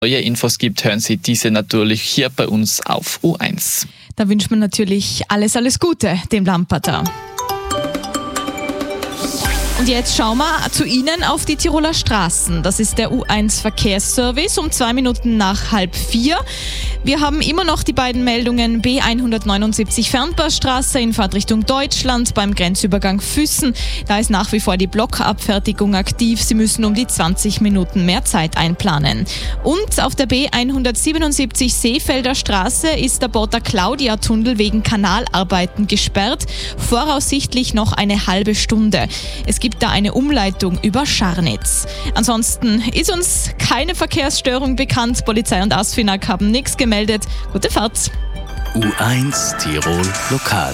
neue Infos gibt, hören Sie diese natürlich hier bei uns auf U1. Da wünscht man natürlich alles Gute dem Lamperter. Und jetzt schauen wir zu Ihnen auf die Tiroler Straßen. Das ist der U1 Verkehrsservice um 2 Minuten nach 3:30. Wir haben immer noch die beiden Meldungen B179 Fernpassstraße in Fahrtrichtung Deutschland beim Grenzübergang Füssen. Da ist nach wie vor die Blockabfertigung aktiv. Sie müssen um die 20 Minuten mehr Zeit einplanen. Und auf der B177 Seefelder Straße ist der Porta Claudia Tunnel wegen Kanalarbeiten gesperrt. Voraussichtlich noch eine halbe Stunde. Es gibt da eine Umleitung über Scharnitz. Ansonsten ist uns keine Verkehrsstörung bekannt. Polizei und ASFINAG haben nichts gemeldet. Gute Fahrt! U1 Tirol Lokal.